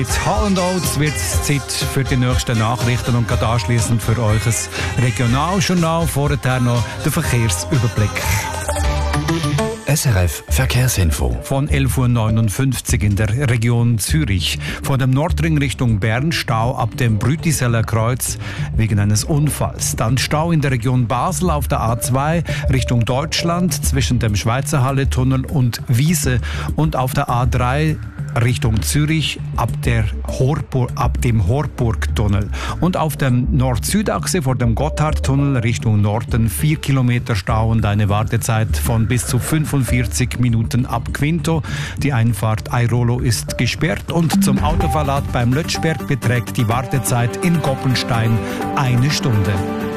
Mit Holland Oates wird es Zeit für die nächsten Nachrichten und gerade anschliessend für euch ein Regionaljournal. Vorher noch der Verkehrsüberblick. SRF Verkehrsinfo. Von 11.59 Uhr in der Region Zürich. Von dem Nordring Richtung Bern Stau ab dem Brütiseller Kreuz wegen eines Unfalls. Dann Stau in der Region Basel auf der A2 Richtung Deutschland zwischen dem Schweizer Halle-Tunnel und Wiese und auf der A3 Richtung Zürich ab dem Horburg-Tunnel. Und auf dem Nord-Süd-Achse vor dem Gotthardtunnel Richtung Norden 4 Kilometer Stau und eine Wartezeit von bis zu 45 Minuten ab Quinto. Die Einfahrt Airolo ist gesperrt und zum Autoverlad beim Lötschberg beträgt die Wartezeit in Goppenstein 1 Stunde.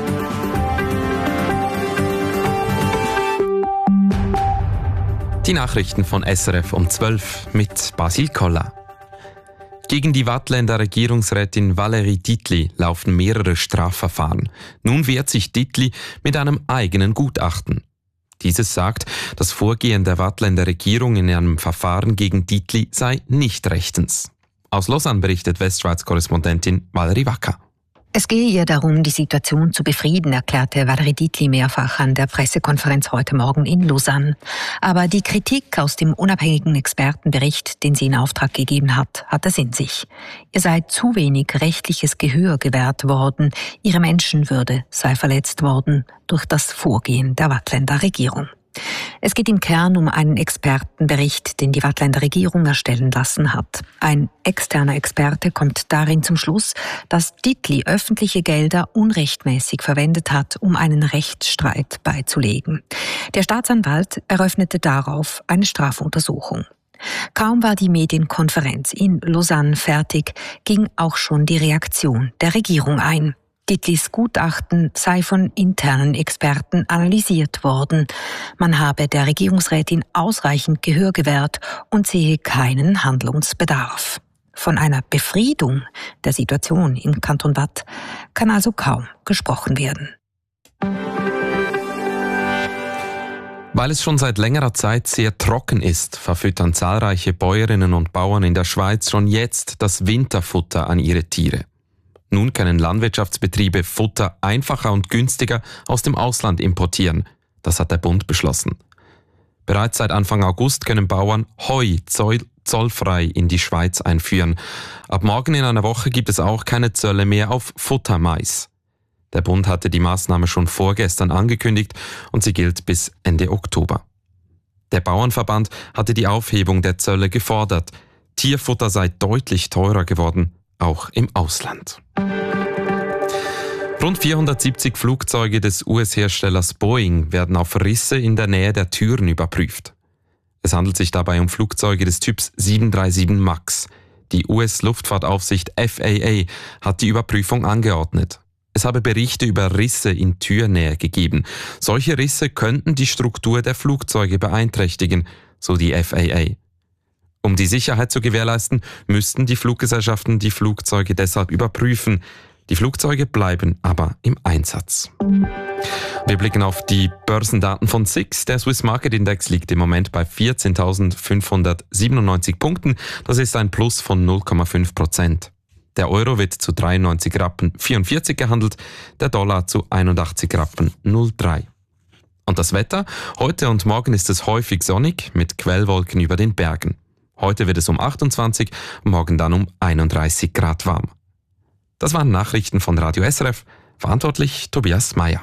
Die Nachrichten von SRF um 12 mit Basil Koller. Gegen die Waadtländer Regierungsrätin Valérie Dietli laufen mehrere Strafverfahren. Nun wehrt sich Dietli mit einem eigenen Gutachten. Dieses sagt, das Vorgehen der Waadtländer Regierung in einem Verfahren gegen Dietli sei nicht rechtens. Aus Lausanne berichtet Westschweiz-Korrespondentin Valerie Wacker. Es gehe ihr darum, die Situation zu befrieden, erklärte Valérie Dietli mehrfach an der Pressekonferenz heute Morgen in Lausanne. Aber die Kritik aus dem unabhängigen Expertenbericht, den sie in Auftrag gegeben hat, hat es in sich. Ihr sei zu wenig rechtliches Gehör gewährt worden, ihre Menschenwürde sei verletzt worden durch das Vorgehen der Waadtländer Regierung. Es geht im Kern um einen Expertenbericht, den die Waadtländer Regierung erstellen lassen hat. Ein externer Experte kommt darin zum Schluss, dass Dietli öffentliche Gelder unrechtmäßig verwendet hat, um einen Rechtsstreit beizulegen. Der Staatsanwalt eröffnete darauf eine Strafuntersuchung. Kaum war die Medienkonferenz in Lausanne fertig, ging auch schon die Reaktion der Regierung ein. Dietlis Gutachten sei von internen Experten analysiert worden. Man habe der Regierungsrätin ausreichend Gehör gewährt und sehe keinen Handlungsbedarf. Von einer Befriedung der Situation im Kanton Waadt kann also kaum gesprochen werden. Weil es schon seit längerer Zeit sehr trocken ist, verfüttern zahlreiche Bäuerinnen und Bauern in der Schweiz schon jetzt das Winterfutter an ihre Tiere. Nun können Landwirtschaftsbetriebe Futter einfacher und günstiger aus dem Ausland importieren. Das hat der Bund beschlossen. Bereits seit Anfang August können Bauern Heu zollfrei in die Schweiz einführen. Ab morgen in einer Woche gibt es auch keine Zölle mehr auf Futtermais. Der Bund hatte die Maßnahme schon vorgestern angekündigt und sie gilt bis Ende Oktober. Der Bauernverband hatte die Aufhebung der Zölle gefordert. Tierfutter sei deutlich teurer geworden, auch im Ausland. Rund 470 Flugzeuge des US-Herstellers Boeing werden auf Risse in der Nähe der Türen überprüft. Es handelt sich dabei um Flugzeuge des Typs 737 MAX. Die US-Luftfahrtaufsicht FAA hat die Überprüfung angeordnet. Es habe Berichte über Risse in Türnähe gegeben. Solche Risse könnten die Struktur der Flugzeuge beeinträchtigen, so die FAA. Um die Sicherheit zu gewährleisten, müssten die Fluggesellschaften die Flugzeuge deshalb überprüfen. Die Flugzeuge bleiben aber im Einsatz. Wir blicken auf die Börsendaten von SIX. Der Swiss Market Index liegt im Moment bei 14.597 Punkten. Das ist ein Plus von 0,5%. Der Euro wird zu 93 Rappen 44 gehandelt, der Dollar zu 81 Rappen 03. Und das Wetter? Heute und morgen ist es häufig sonnig mit Quellwolken über den Bergen. Heute wird es um 28, morgen dann um 31 Grad warm. Das waren Nachrichten von Radio SRF. Verantwortlich Tobias Meyer.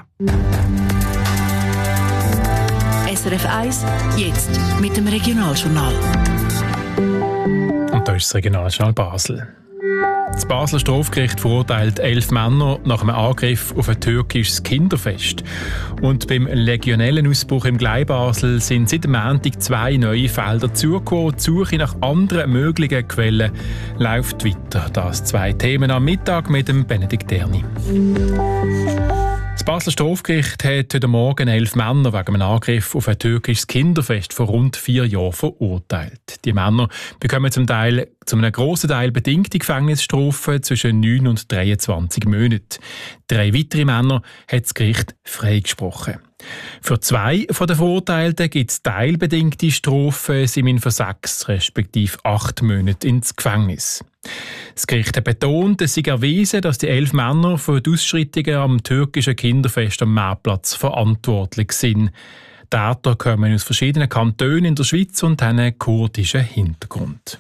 SRF 1, jetzt mit dem Regionaljournal. Und da ist das Regionaljournal Basel. Das Basler Strafgericht verurteilt 11 Männer nach einem Angriff auf ein türkisches Kinderfest. Und beim Legionellenausbruch im Gleibasel sind seit dem Montag 2 neue Fälle dazugekommen. Die Suche nach anderen möglichen Quellen läuft weiter. Das 2 Themen am Mittag mit dem Benedikt Erni. Das Basler Strafgericht hat heute Morgen 11 Männer wegen einem Angriff auf ein türkisches Kinderfest vor rund 4 Jahren verurteilt. Die Männer bekommen zu einem grossen Teil bedingte Gefängnisstrafen zwischen 9 und 23 Monaten. 3 weitere Männer hat das Gericht freigesprochen. Für 2 von den Verurteilten gibt es teilbedingte Strafen. Sie müssen für 6 respektive 8 Monate ins Gefängnis. Das Gericht hat betont, es sei erwiesen, dass die 11 Männer für die Ausschreitungen am türkischen Kinderfest am Marktplatz verantwortlich sind. Die Täter kommen aus verschiedenen Kantonen in der Schweiz und haben einen kurdischen Hintergrund.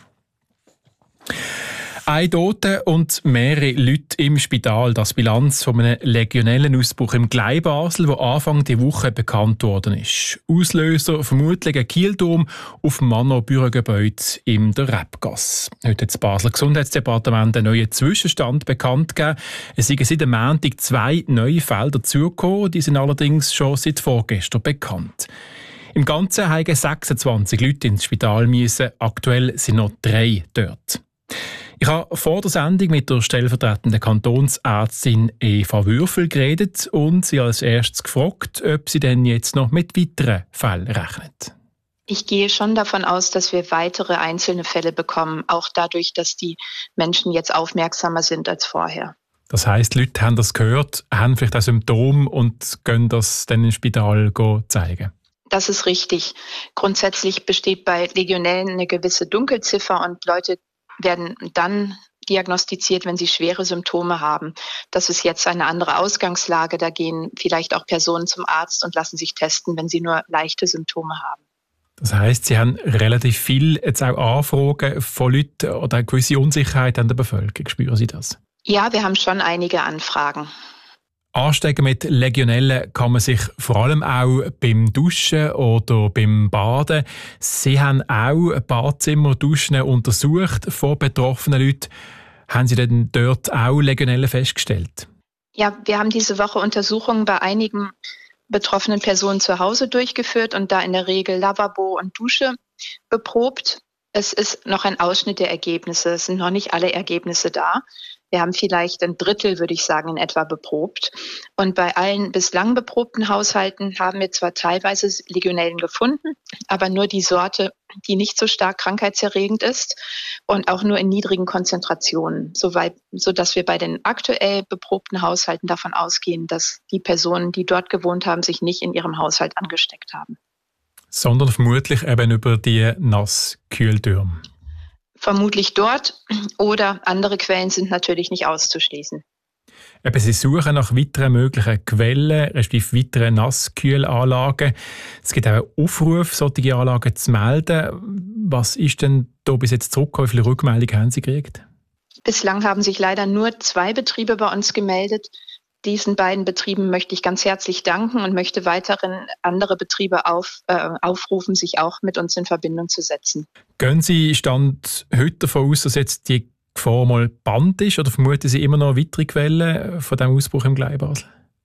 Ein Toter und mehrere Leute im Spital. Das Bilanz von einem legionellen Ausbruch im Gleibasel, der Anfang der Woche bekannt worden ist. Auslöser vermutlich ein Kielturm auf dem Manor-Bürogebäude in der Rebgasse. Heute hat das Basler Gesundheitsdepartement einen neuen Zwischenstand bekannt gegeben. Es sind seit dem Montag 2 neue Fälle dazugekommen. Die sind allerdings schon seit vorgestern bekannt. Im Ganzen haben 26 Leute ins Spital müssen. Aktuell sind noch 3 dort. Ich habe vor der Sendung mit der stellvertretenden Kantonsärztin Eva Würfel geredet und sie als erstes gefragt, ob sie denn jetzt noch mit weiteren Fällen rechnet. Ich gehe schon davon aus, dass wir weitere einzelne Fälle bekommen, auch dadurch, dass die Menschen jetzt aufmerksamer sind als vorher. Das heisst, die Leute haben das gehört, haben vielleicht auch Symptome und können das dann im Spital zeigen? Das ist richtig. Grundsätzlich besteht bei Legionellen eine gewisse Dunkelziffer und Leute werden dann diagnostiziert, wenn sie schwere Symptome haben. Das ist jetzt eine andere Ausgangslage. Da gehen vielleicht auch Personen zum Arzt und lassen sich testen, wenn sie nur leichte Symptome haben. Das heisst, Sie haben relativ viel jetzt auch Anfragen von Leuten oder eine gewisse Unsicherheit an der Bevölkerung. Spüren Sie das? Ja, wir haben schon einige Anfragen. Anstecken mit Legionellen kann man sich vor allem auch beim Duschen oder beim Baden. Sie haben auch Badzimmer, Duschen untersucht von betroffenen Leuten. Haben Sie denn dort auch Legionellen festgestellt? Ja, wir haben diese Woche Untersuchungen bei einigen betroffenen Personen zu Hause durchgeführt und da in der Regel Lavabo und Dusche beprobt. Es ist noch ein Ausschnitt der Ergebnisse. Es sind noch nicht alle Ergebnisse da. Wir haben vielleicht ein Drittel, würde ich sagen, in etwa beprobt. Und bei allen bislang beprobten Haushalten haben wir zwar teilweise Legionellen gefunden, aber nur die Sorte, die nicht so stark krankheitserregend ist und auch nur in niedrigen Konzentrationen, sodass wir bei den aktuell beprobten Haushalten davon ausgehen, dass die Personen, die dort gewohnt haben, sich nicht in ihrem Haushalt angesteckt haben. Sondern vermutlich eben über die Nasskühltürme. Vermutlich dort oder andere Quellen sind natürlich nicht auszuschließen. Eben, Sie suchen nach weiteren möglichen Quellen, respektive weiteren Nasskühlanlagen. Es gibt auch einen Aufruf, solche Anlagen zu melden. Was ist denn da bis jetzt zurückgekommen? Wie viele Rückmeldungen haben Sie gekriegt? Bislang haben sich leider nur 2 Betriebe bei uns gemeldet. Diesen beiden Betrieben möchte ich ganz herzlich danken und möchte weiteren andere Betriebe aufrufen, sich auch mit uns in Verbindung zu setzen. Gehen Sie Stand heute davon aus, dass jetzt die Gefahr mal gebannt ist oder vermuten Sie immer noch weitere Quellen von diesem Ausbruch im Gleibasel?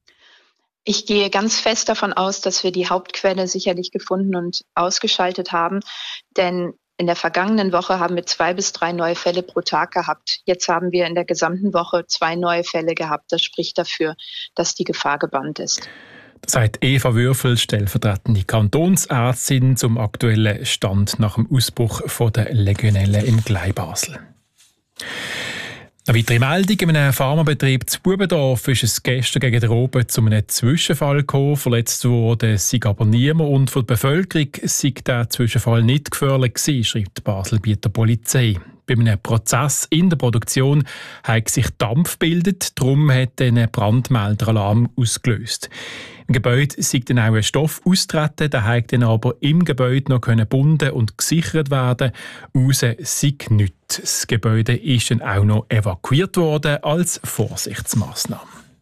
Ich gehe ganz fest davon aus, dass wir die Hauptquelle sicherlich gefunden und ausgeschaltet haben, denn in der vergangenen Woche haben wir 2 bis 3 neue Fälle pro Tag gehabt. Jetzt haben wir in der gesamten Woche 2 neue Fälle gehabt. Das spricht dafür, dass die Gefahr gebannt ist. Das sagt Eva Würfel, stellvertretende Kantonsärztin zum aktuellen Stand nach dem Ausbruch der Legionellen im Gleibasel. Eine weitere Meldung: in einem Pharmabetrieb zu Bubendorf ist es gestern gegen den Abend zu einem Zwischenfall gekommen. Verletzt wurde sei aber niemand und für die Bevölkerung sei der Zwischenfall nicht gefährlich gewesen, schreibt die Baselbieter Polizei. Bei einem Prozess in der Produktion hat sich Dampf gebildet, darum hat ein Brandmelderalarm ausgelöst. Im Gebäude sei dann auch ein Stoff austreten, der hat dann aber im Gebäude noch gebunden und gesichert werden. Raus sei nichts. Das Gebäude ist dann auch noch evakuiert worden als Vorsichtsmaßnahme.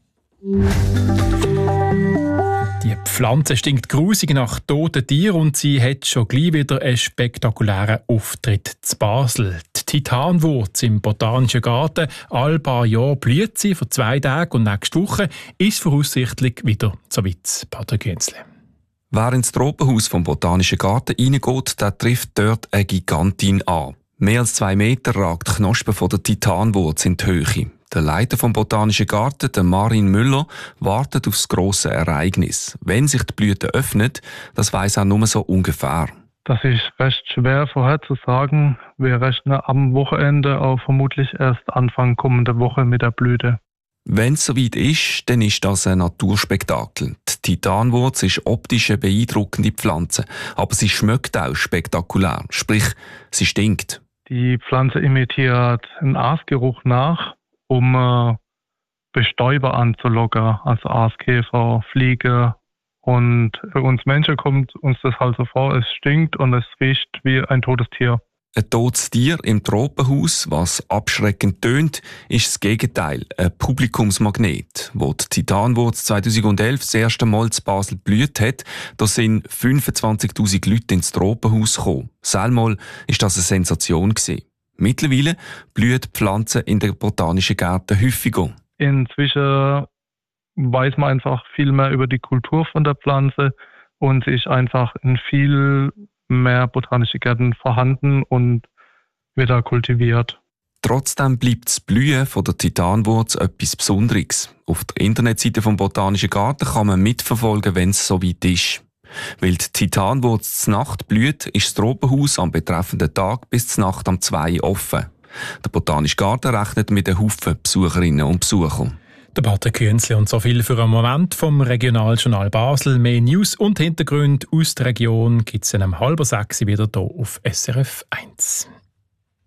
Die Pflanze stinkt grusig nach toten Tieren und sie hat schon gleich wieder einen spektakulären Auftritt zu Basel. Die Titanwurz im Botanischen Garten. Alle paar Jahre blüht sie für 2 Tage und nächste Woche ist voraussichtlich wieder so weit. Patrick Günzle. Wer ins Tropenhaus vom Botanischen Garten reingeht, der trifft dort eine Gigantin an. Mehr als 2 Meter ragt die Knospe von der Titanwurz in die Höhe. Der Leiter vom Botanischen Garten, der Marin Müller, wartet auf das grosse Ereignis. Wenn sich die Blüte öffnet, das weiss er nur so ungefähr. Das ist recht schwer vorherzusagen. Wir rechnen am Wochenende auf vermutlich erst Anfang kommende Woche mit der Blüte. Wenn es soweit ist, dann ist das ein Naturspektakel. Die Titanwurz ist optisch eine beeindruckende Pflanze, aber sie schmeckt auch spektakulär, sprich, sie stinkt. Die Pflanze imitiert einen Aasgeruch nach, um Bestäuber anzulocken, also Aaskäfer, Fliege. Und für uns Menschen kommt uns das halt so vor, es stinkt und es riecht wie ein totes Tier. Ein totes Tier im Tropenhaus, was abschreckend tönt, ist das Gegenteil, ein Publikumsmagnet. Wo die Titanwurz 2011 das erste Mal zu Basel blüht hat, da sind 25'000 Leute ins Tropenhaus gekommen. Selmal war das eine Sensation gewesen. Mittlerweile blühen die Pflanzen in den botanischen Gärten häufiger. Inzwischen weiß man einfach viel mehr über die Kultur von der Pflanze und sie ist einfach in viel mehr botanische Gärten vorhanden und wird da kultiviert. Trotzdem bleibt das Blühen von der Titanwurz etwas Besonderes. Auf der Internetseite vom Botanischen Garten kann man mitverfolgen, wenn es soweit ist. Weil die Titanwurz zur Nacht blüht, ist das Tropenhaus am betreffenden Tag bis zur Nacht um 2 offen. Der Botanische Garten rechnet mit einem Haufen Besucherinnen und Besuchern. Der Patrick Künzli und so viel für einen Moment vom Regionaljournal Basel. Mehr News und Hintergründe aus der Region gibt es um 5:30 wieder hier auf SRF 1.